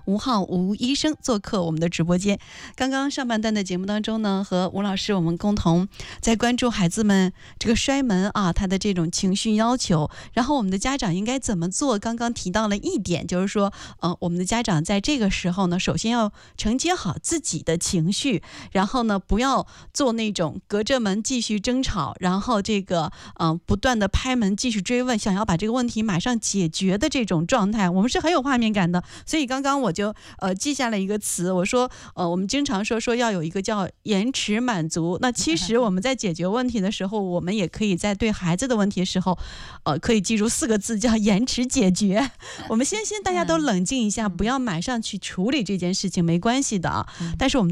吴浩吴医生做客我们的直播间。刚刚上半段的节目当中呢，和吴老师我们共同在关注孩子们这个摔门啊，他的这种情绪要求，然后我们的家长应该怎么做。刚刚提到了一点，就是说我们的家长在这个时候呢，首先要承接好自己的情绪，然后呢不要做那种隔着门继续争吵，然后这个不断的拍门继续追问，想要把这个问题马上解决的这种状态，我们是很有画面感的。所以刚刚我就记下了一个词，我说我们经常说要有一个叫延迟满足。那其实我们在解决问题的时候，我们也可以在对孩子的问题的时候可以记住4个字，叫延迟解决。我们先大家都冷静一下，不要马上去处理这件事情，没关系的啊。但是我们的